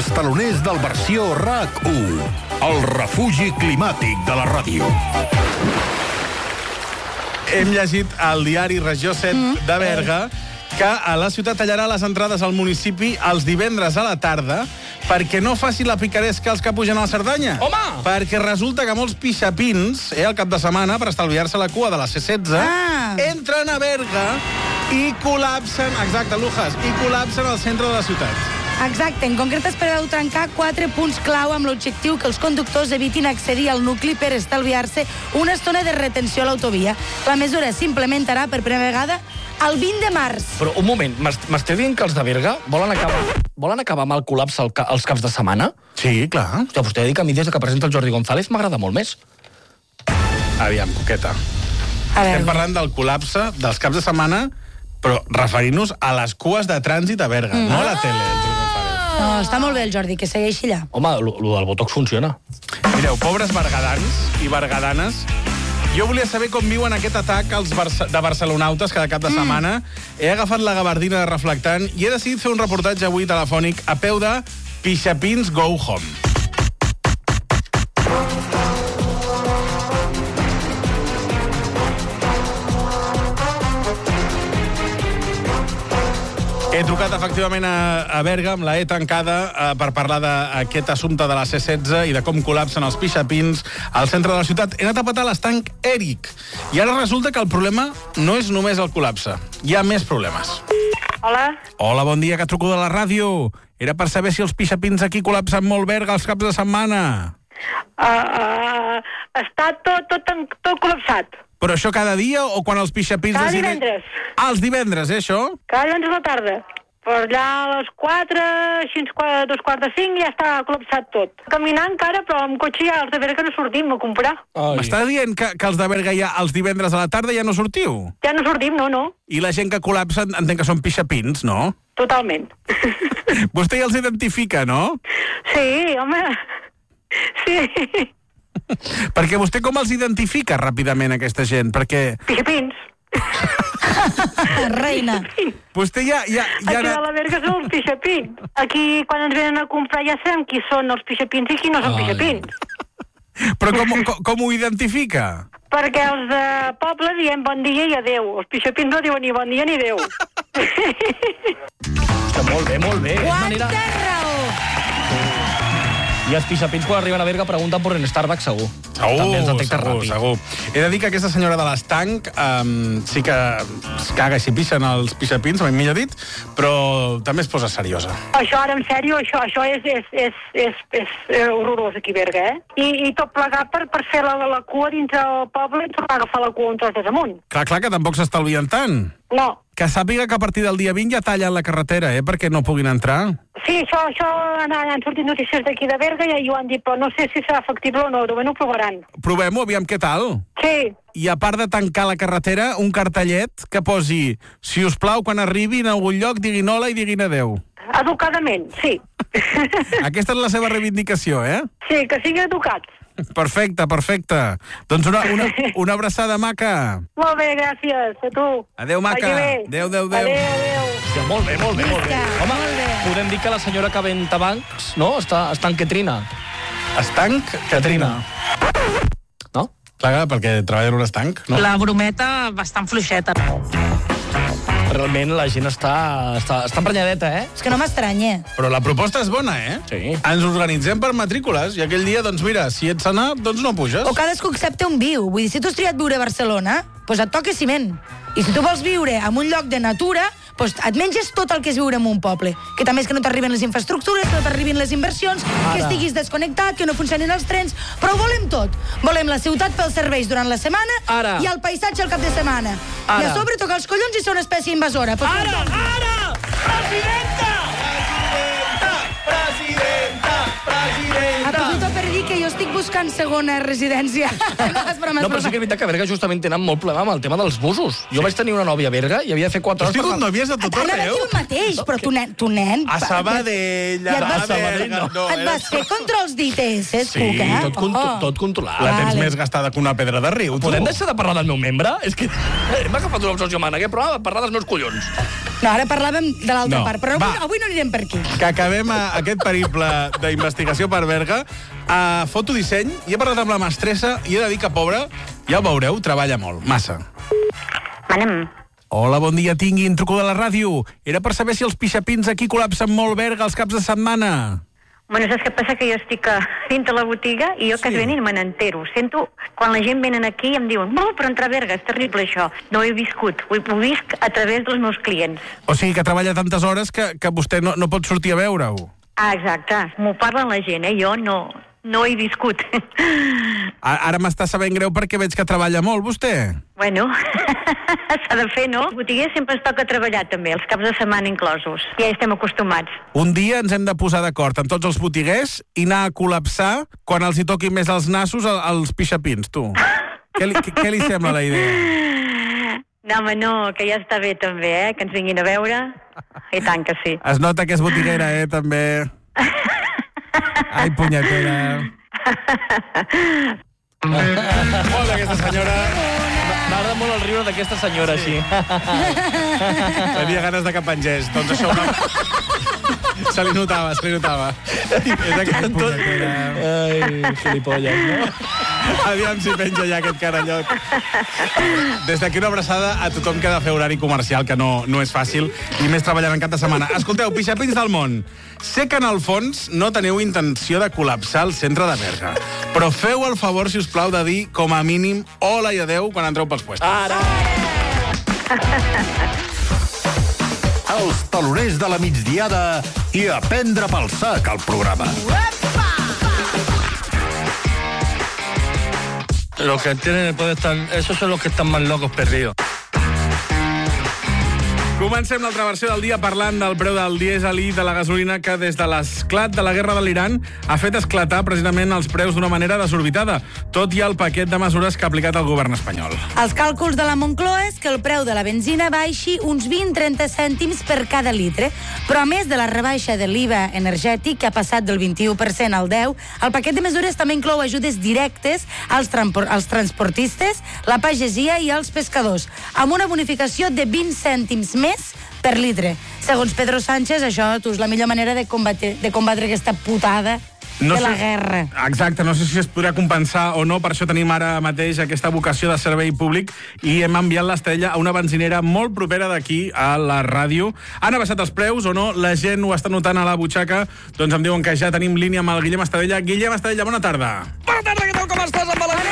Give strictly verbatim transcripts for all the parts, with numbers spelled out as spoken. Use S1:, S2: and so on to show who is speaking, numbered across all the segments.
S1: els taloners del versió RAC u, el refugi climàtic de la ràdio.
S2: Hem llegit al diari Regió set mm. de Berga que a la ciutat tallarà les entrades al municipi els divendres a la tarda perquè no faci la picaresca els que pugen a la Cerdanya.
S3: Home!
S2: Perquè resulta que molts pixapins, eh, al cap de setmana, per estalviar-se la cua de la C setze,
S4: Ah.
S2: entren a Berga i col·lapsen, exacte, Lujas, i col·lapsen al centre de la ciutat.
S4: Exacte, en concret espereu trencar quatre punts clau amb l'objectiu que els conductors evitin accedir al nucli per estalviar-se una estona de retenció a l'autovia. La mesura s'implementarà per primera vegada el vint de març.
S3: Però un moment, m'esteu dient que els de Berga volen acabar, volen acabar amb el col·lapse al ca- als caps de setmana?
S2: Sí, clar.
S3: Hòstia, vostè ha dit que a mi des que presenta el Jordi González m'agrada molt més.
S2: Aviam, Coqueta.
S4: A
S2: Estem
S4: veure,
S2: parlant del col·lapse dels caps de setmana, però referint-nos a les cues de trànsit a Berga, mm. no a la tele. El Jordi González.
S4: no, està molt bé el Jordi, que segueixi allà.
S3: Home, lo, lo del Botox funciona.
S2: Mireu, pobres bergadans i bergadanes, jo volia saber com viuen aquest atac als barce de barcelonautes cada cap de setmana. Mm. He agafat la gabardina de reflectant i he decidit fer un reportatge avui telefònic a peu de Pixapins Go Home. He trucat efectivament a, a Berga amb la E tancada eh, per parlar d'aquest assumpte de la C setze i de com col·lapsen els pixapins al centre de la ciutat. He anat a petar l'estanc Eric. I ara resulta que el problema no és només el col·lapse. Hi ha més problemes.
S5: Hola.
S2: Hola, bon dia, que truco de la ràdio. Era per saber si els pixapins aquí col·lapsen molt Berga els caps de setmana.
S5: Uh, uh, està tot, tot, tot col·lapsat.
S2: Però això cada dia o quan els pixapins...
S5: Cada
S2: deciden-
S5: divendres.
S2: Ah, els divendres, eh, això?
S5: Cada divendres a la tarda. Per allà a les quatre, així a dos quarts de cinc, ja està col·lapsat tot. Caminant encara, però amb cotxe ja els de Berga no sortim a comprar.
S2: M'està dient que, que els de Berga ja els divendres a la tarda ja no sortiu?
S5: Ja no sortim, no, no.
S2: I la gent que col·lapsa entenc que són pixapins, no?
S5: Totalment.
S2: Vostè ja els identifica, no?
S5: Sí, home. Sí.
S2: Perquè vostè com els identifica ràpidament, aquesta gent? Perquè
S5: Pixapins.
S4: Reina.
S2: vostè ja... ja, ja
S5: Aquí a la Berga són els pixapins. Aquí, quan ens venen a comprar, ja sabem qui són els pixapins i qui no són
S3: Ai.
S5: pixapins.
S2: Però com, com, com ho identifica?
S5: Perquè els de poble diem bon dia i adeu. Els pixapins no diuen ni bon dia ni adeu.
S3: Hòstia, molt bé, molt bé. És
S4: Quanta
S3: manera...
S4: raó!
S3: I els pixapins, quan arriben a Berga, pregunten per un Starbucks, segur. També els detecta
S2: segur,
S3: ràpid.
S2: segur. He de dir que aquesta senyora de l'estanc um, sí que es caga i s'hi pixen els pixapins, millor dit, però també es posa seriosa.
S5: Això, ara, en sèrio, això, això és, és, és, és, és, és horrorós aquí a Berga, eh? I, i tot plegat per, per fer la, la cua dintre el poble i tornar a agafar la cua un tros des amunt.
S2: Clar, clar, que tampoc s'estalvien tant.
S5: No.
S2: Que sàpiga que a partir del dia vint ja tallen la carretera, eh, perquè no puguin entrar.
S5: Sí, això, això han, han sortit notícies d'aquí de Berga i ho han dit, però no sé si serà factible o no, de moment ho provaran.
S2: Provem-ho, aviam què tal.
S5: Sí.
S2: I a part de tancar la carretera, un cartellet que posi, si us plau, quan arribin a algun lloc, diguin hola i diguin adeu.
S5: Educadament, sí.
S2: Aquesta és la seva reivindicació, eh?
S5: Sí, que siguin educats.
S2: Perfecte, perfecte. Doncs una, una, una abraçada maca.
S5: Molt bé, gràcies. A tu.
S2: Adéu, maca.
S5: Vagi bé.
S2: Adéu, adéu, adéu.
S5: Adéu, adéu.
S3: Hòstia, molt bé, molt bé, molt bé.
S4: Visca,
S3: Home,
S4: molt bé.
S3: podem dir que la senyora que ven tabacs, no? Està, està en Ketrina.
S2: Estanc, Catrina.
S3: No?
S2: Clar, perquè treballa en un estanc, no?
S6: La brometa bastant fluixeta.
S3: Realment la gent està, està, està emprenyadeta, eh?
S4: És que no m'estranya.
S2: Però la proposta és bona, eh?
S3: Sí.
S2: Ens organitzem per matrícules i aquell dia, doncs mira, si ets anar, doncs no puges.
S4: O cadascú accepta un viu. Vull dir, si tu has triat viure a Barcelona, doncs et toca ciment. I si tu vols viure en un lloc de natura, doncs et menges tot el que és viure en un poble. Que també és que no t'arriben les infraestructures, que no t'arribin les inversions,
S3: Ara.
S4: que estiguis desconnectat, que no funcionin els trens, però ho volem tot. Volem la ciutat pels serveis durant la setmana
S3: Ara.
S4: i el paisatge al cap de setmana.
S3: Ara.
S4: I a sobre tocar els collons i ser una espècie invasora. Però
S3: Ara! Ara! Presidenta! Presidenta! Presidenta!
S4: aprofito per dir que jo estic buscant segona residència. No, és broma, és
S3: No, però sí que és
S4: broma.
S3: veritat que a Berga justament tenen molt problema amb el tema dels busos. Jo vaig tenir una nòvia a Berga i havia de fer quatre
S2: Has
S3: hores...
S2: tingut nòvies a tot
S4: Anava
S2: arreu?
S4: aquí el mateix, però tu, nen, tu, nen...
S2: A Sabadell,
S4: I et
S2: a
S4: vas,
S2: Sabadell, no.
S4: et vas fer controls d'I T S,
S2: Sí,
S4: Cuca?
S3: Tot, con
S4: Oh.
S3: tot controlat.
S2: La tens
S4: Vale.
S2: més gastada que una pedra de riu, tu.
S3: Podem deixar de parlar del meu membre? És que hem agafat una obsessió mana, aquest programa, per parlar dels meus collons.
S4: No, ara parlàvem de l'altra
S2: No.
S4: part, però
S2: Va.
S4: avui, avui no anirem per aquí.
S2: Que acabem a, aquest periple d'investigació per Berga a fotodisseny. I he parlat amb la mestressa i he de dir que, pobra, ja ho veureu, treballa molt, massa.
S5: Anem.
S2: Hola, bon dia, tinguin, truco de la ràdio. Era per saber si els pixapins aquí col·lapsen molt, Berga, els caps de setmana.
S5: Bueno, saps què passa? Que jo estic a, dins de la botiga i jo sí. que venint me n'entero. Sento, quan la gent venen aquí em diuen oh, però entrar a Berga, és terrible això. No ho he viscut, ho, ho visc a través dels meus clients.
S2: O sigui que treballa tantes hores que, que vostè no, no pot sortir a veure-ho.
S5: Ah, exacte. M'ho parlen la gent, eh? Jo no, no ho he viscut.
S2: Ara m'està sabent greu perquè veig que treballa molt, vostè.
S5: Bueno, s'ha de fer, no? Els botiguers sempre ens toca treballar, també, els caps de setmana inclosos. Ja hi estem acostumats.
S2: Un dia ens hem de posar d'acord amb tots els botiguers i anar a col·lapsar quan els hi toquin més els nassos als pixapins, tu. Què li, què, què li sembla la idea?
S5: No, home, no, que ja està bé també, eh? Que ens vinguin a veure. I tant que sí.
S2: Es nota que és botiguera, eh, també. Ai, punyetera. Molt bé, aquesta senyora.
S3: M'agrada molt el riure d'aquesta senyora, sí. així.
S2: Tenia ganes de que pengés. Doncs això no... Se li notava, se li notava. És aquest tot...
S3: Ai, gilipolles, no?
S2: Aviam si penja ja aquest carallot. Des d'aquí una abraçada a tothom que ha de fer horari comercial, que no, no és fàcil, i més treballant en cap de setmana. Escolteu, pixapins del món, sé que en el fons no teniu intenció de col·lapsar el centre de Berga, però feu el favor, si us plau, de dir, com a mínim, hola i adeu quan entreu pels puestos.
S3: Ara!
S1: Els taloners de la migdiada i a prendre pel sac al programa.
S7: Los que tienen el poder están... Esos son los que están más locos perdidos.
S2: Comencem l'altra versió del dia parlant del preu del dièsel i de la gasolina que des de l'esclat de la guerra de l'Iran ha fet esclatar precisament els preus d'una manera desorbitada, tot i el paquet de mesures que ha aplicat el govern espanyol.
S4: Els càlculs de la Moncloa és que el preu de la benzina baixi uns vint a trenta cèntims per cada litre, però a més de la rebaixa de l'I V A energètic, que ha passat del vint-i-u per cent al deu, el paquet de mesures també inclou ajudes directes als, als transportistes, la pagesia i als pescadors, amb una bonificació de vint cèntims més per litre. Segons Pedro Sánchez, això és la millor manera de combatre, de combatre aquesta putada
S2: no
S4: de
S2: sé,
S4: la guerra.
S2: Exacte, no sé si es podrà compensar o no, per això tenim ara mateix aquesta vocació de servei públic i hem enviat l'Estrella a una benzinera molt propera d'aquí a la ràdio. Han abaixat els preus o no? La gent ho està notant a la butxaca? Doncs em diuen que ja tenim línia amb el Guillem Estadella. Guillem Estadella, bona tarda.
S3: Bona tarda, què tal, com estàs, amb la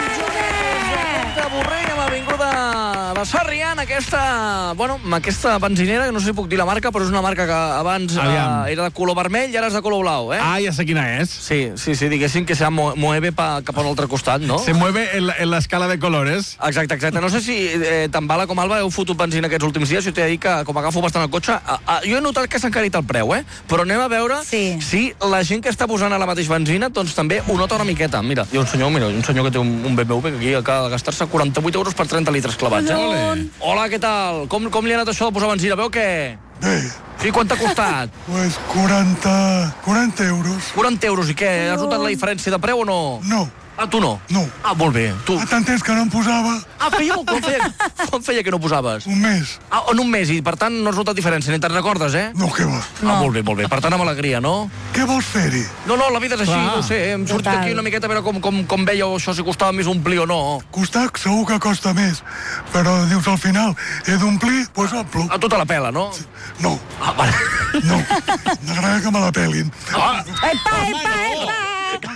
S3: Borrell, amb Avinguda Basarrián, aquesta, bueno, amb aquesta benzinera, que no sé si puc dir la marca, però és una marca que abans eh, era de color vermell i ara és de color blau, eh?
S2: Ah, ja sé quina és.
S3: Sí, sí, sí, diguéssim que se mueve pa, cap a un altre costat, no?
S2: Se mueve en, en l'escala de colores.
S3: Exacte, exacte. No sé si eh, tant Bala com Alba heu fotut benzina aquests últims dies, jo t'he de dir que, com agafo bastant el cotxe, a, a, jo he notat que s'ha encarit el preu, eh? Però anem a veure
S4: sí.
S3: si la gent que està posant a la mateixa benzina, doncs també ho nota una miqueta. Mira, hi ha un senyor, mira, un senyor que té un, un B M W que aquí acaba de gastar-se quaranta-vuit euros per trenta litres clavats, eh?
S2: Ole.
S3: Hola, què tal? Com, com li ha anat això de posar benzina? Veu què?
S8: Bé.
S3: Sí, quant t'ha costat?
S8: Pues quaranta... quaranta euros.
S3: quaranta euros, i què? Has notat la diferència de preu o no?
S8: No.
S3: Ah, tu no?
S8: No.
S3: Ah, molt bé. Tu...
S8: A tant és que no em posava...
S3: Ah, feia molt... Com feia, com feia que no posaves?
S8: Un mes.
S3: Ah, en un mes, i per tant no has notat diferència, ni te'n recordes, eh?
S8: No, què va?
S3: No. Ah, molt bé, molt bé. Per tant, amb alegria, no?
S8: Què vols fer-hi?
S3: No, no, la vida és així,
S2: Clar.
S3: no ho sé. Hem sortit
S4: Total.
S3: aquí una miqueta a veure com, com, com veieu això, si costava més omplir o no.
S8: Costar segur que costa més. Però dius al final, he d'omplir, doncs pues omplo.
S3: A tota la pela, no?
S8: No,
S3: Ah, vale.
S8: no. M'agrada que me la pelin.
S3: Ah,
S4: Epa, epa, epa!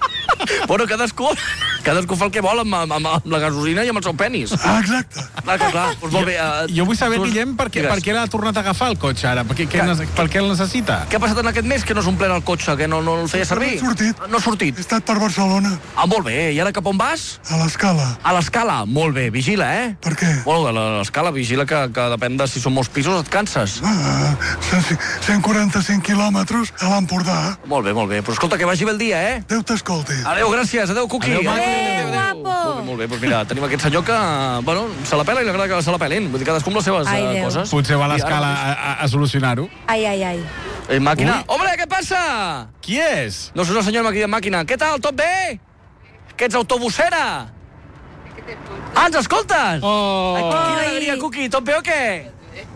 S3: bueno, cadascú, cadascú fa el que vol amb, amb, amb la gasolina i amb el seu penis.
S8: Ah, exacte.
S3: Clar, clar, clar. Doncs molt bé. Uh,
S2: Jo vull saber,
S3: tu-
S2: Guillem, per què,
S3: Digues.
S2: per què l'ha tornat a agafar el cotxe ara? Per què, què, ne- per què el necessita?
S3: Què ha passat en aquest mes que no s'omplert el cotxe, que no, no el feia servir?
S8: No ha sortit.
S3: No ha sortit.
S8: He estat per Barcelona,
S3: Ah, molt bé. I ara cap on vas?
S8: a l'escala.
S3: A l'escala. Molt bé. Vigila, eh?
S8: Per què?
S3: Bueno, de l'escala, vigila que, que depèn de si són molts pisos, et canses.
S8: Ah, cent quaranta-cinc quilòmetres a l'Empordà.
S3: Molt bé, molt bé. Però escolta, que vagi bé el dia, eh?
S8: Déu t'escolti.
S3: Adéu, gràcies. Adéu, Cuqui.
S2: Adéu, maco.
S4: Adéu, guapo.
S3: Molt bé, molt bé. Doncs mira, tenim aquest senyor que, bueno, se la pela i li agrada que se la pelin. Vull dir, cadascú amb les seves
S4: Ai,
S3: eh,
S4: Déu.
S3: coses.
S2: Potser va a
S3: I ara
S2: l'escala
S3: mateix-
S2: a, a, a solucionar-ho.
S4: Ai, ai, ai.
S3: Eh, màquina.
S2: Ui.
S3: Home, què passa?
S2: Qui és?
S3: No, soc el senyor màquina. màquina. Què tal? Tot bé? Que ets autobusera? Ah, ens escoltes?
S2: Oh.
S3: Ai, quina alegria, Cuqui. Tot bé o què?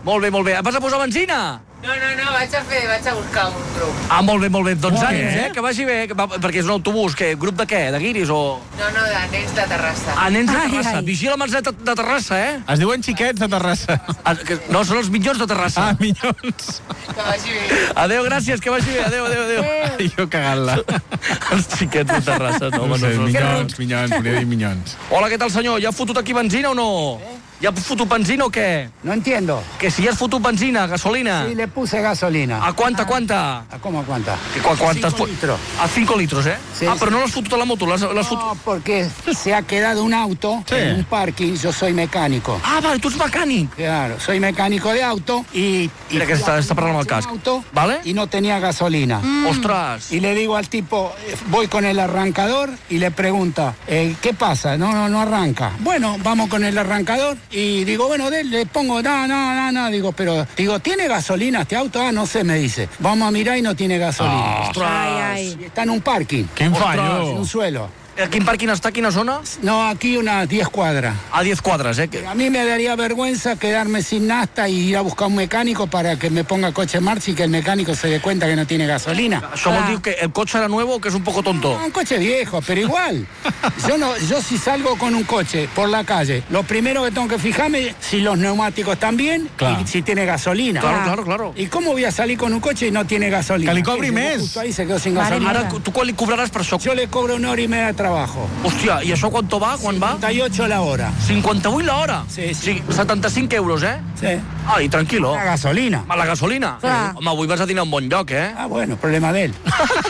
S3: Molt bé, molt bé. Vas a posar benzina?
S9: No, no, no, vaig a fer, vaig a buscar un grup.
S3: Ah, molt bé, molt bé. Doncs
S2: Molt
S3: ànims,
S2: bé.
S3: eh? Que vagi bé. Que va, perquè és un autobús. Que, grup de què? De guiris o...?
S9: No, no, de nens de Terrassa.
S3: Ah, nens de
S4: Ai,
S3: Terrassa.
S4: ai.
S3: Vigila amb els de, de Terrassa, eh?
S2: Es diuen xiquets de Terrassa.
S3: Ah, que, no, són els minyons de Terrassa.
S2: Ah, minyons.
S9: Que vagi bé.
S3: Adéu, gràcies, que vagi bé. Adéu, adéu, adéu.
S2: I jo cagant-la.
S3: Els xiquets de Terrassa, no,
S2: No
S3: home,
S2: sé,
S3: no, no,
S2: minyons, minyons, volia dir minyons.
S3: Hola, què tal, senyor? Ja ha fotut aquí benzina o no? Ja ha fotut benzina o què?
S10: No entiendo.
S3: Que si ja has fotut benzina, gasolina.
S10: Sí, le puse gasolina.
S3: A quanta, quanta?
S10: ¿A ¿Cómo a cuánta?
S3: Que Qu quantes
S10: Cinco
S3: fu-
S10: litros.
S3: A cinco litros, eh?
S10: Sí,
S3: ah,
S10: sí.
S3: però no l'has fotut a la moto, l'has l'has fotut...
S10: No, porque se ha quedado un auto
S2: Sí.
S10: en un parking. Yo soy mecánico.
S3: Ah, vale, tu ets mecànic.
S10: Claro, soy mecánico de auto y... y
S3: Mira que està, està parlant amb el
S10: un
S3: casc.
S10: auto
S3: Vale?
S10: y no tenía gasolina.
S3: Ostres.
S10: Y le digo al tipo, eh, voy con el arrancador y le pregunta, eh, ¿qué pasa? No, no, no arranca. Bueno, vamos con el arrancador y digo, bueno, de- le pongo, no, no, no, no, digo, pero, digo, ¿tiene gasolina este auto? Ah, no sé, me dice. Vamos a mirar y no tiene gasolina.
S3: Ostres.
S4: Ai, ai.
S10: Y está en un parking,
S2: Quin
S10: en
S2: fallo.
S10: un suelo.
S3: A quin parking està, quina zona?
S10: No, aquí unas diez cuadras.
S3: A diez quadres, eh? Que...
S10: A mí me daría vergüenza quedarme sin nafta y ir a buscar un mecánico para que me ponga coche en marcha y que el mecánico se dé cuenta que no tiene gasolina.
S3: Això vol dir que el cotxe era nuevo o que és un poco tonto?
S10: Un coche viejo, pero igual. Yo no, yo si salgo con un coche por la calle, lo primero que tengo que fijarme si los neumáticos están bien
S2: Claro.
S10: y si tiene gasolina.
S3: Claro, claro, claro.
S10: ¿Y cómo voy a salir con un coche y no tiene gasolina?
S2: Que li cobri
S10: Llegó
S2: més.
S10: Justo ahí se quedó sin
S4: Mare
S10: gasolina.
S3: Ara, tu quan li cobraràs per això?
S10: Yo le cobro una hora y media de trabajo.
S3: Hòstia, i això quanto va? Quan va?
S10: cincuenta y ocho la hora.
S3: cinquanta-vuit l'hora?
S10: Sí, sí.
S3: setanta-cinc euros, eh?
S10: Sí.
S3: Ai, tranquilo.
S10: La gasolina.
S3: A la gasolina?
S4: Clar.
S3: Home, avui vas a dinar a un bon lloc, eh?
S10: Ah, bueno, problema de él.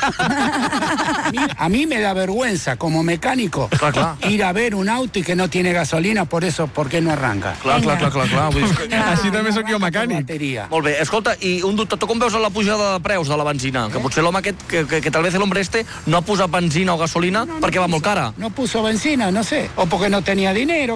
S10: a, mí, a mí me da vergüenza como mecánico
S3: Clar, clar.
S10: ir a ver un auto y que no tiene gasolina, por eso, ¿por qué no arranca?
S3: Clar, clar, clar, clar, clar. Vull dir que...
S2: Així també sóc jo mecànic.
S10: Batería.
S3: Molt bé, escolta, i un dubte, tu com veus la pujada de preus de la benzina? Que potser l'home aquest, que, que, que tal vez el hombre este no ha posat benzina o gasolina perquè va molt cara.
S10: No puso benzina, no sé. O porque no tenía dinero.